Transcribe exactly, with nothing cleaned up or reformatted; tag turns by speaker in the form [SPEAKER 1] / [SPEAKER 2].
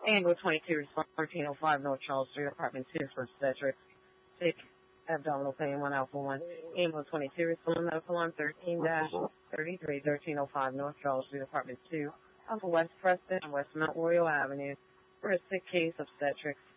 [SPEAKER 1] Angle twenty-two, response thirteen oh five North Charles Street, apartment two for obstetrics. Sick, abdominal pain, one Alpha one. Angle twenty-two, response medical alarm thirteen thirty-three, thirteen oh five North Charles Street, apartment two, Alpha West Preston and West Mount Royal Avenue for a sick case obstetrics.